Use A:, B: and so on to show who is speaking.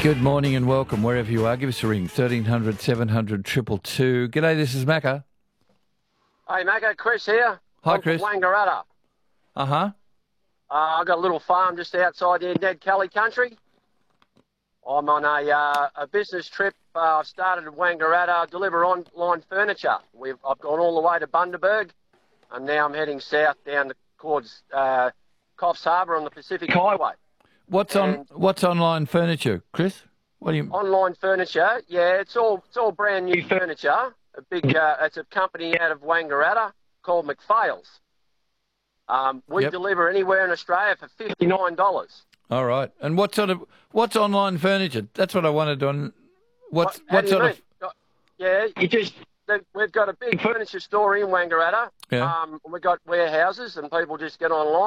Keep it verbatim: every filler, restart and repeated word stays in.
A: Good morning and welcome wherever you are. Give us a ring, thirteen hundred, seven hundred, two two two. G'day, this is Macca.
B: Hey, Macca, Chris here.
A: Hi,
B: I'm
A: Chris.
B: From Wangaratta.
A: Uh-huh.
B: Uh, I've got a little farm just outside there, Ned Kelly country. I'm on a, uh, a business trip. Uh, I've started at Wangaratta, deliver online furniture. We've, I've gone all the way to Bundaberg, and now I'm heading south down towards uh, Coffs Harbour on the Pacific Highway.
A: What's
B: And
A: on? What's online furniture, Chris? What do you?
B: Online furniture, yeah, it's all it's all brand new furniture. A big, uh, it's a company out of Wangaratta called McPhail's. Um, we
A: Yep.
B: deliver anywhere in Australia for fifty-nine dollars.
A: All right. And what sort of? What's online furniture? That's what I wanted on. What's
B: What, how
A: what
B: do you
A: sort
B: mean?
A: of?
B: Yeah, you just we've got a big furniture store in Wangaratta.
A: Yeah.
B: Um, we've got warehouses, and people just get online.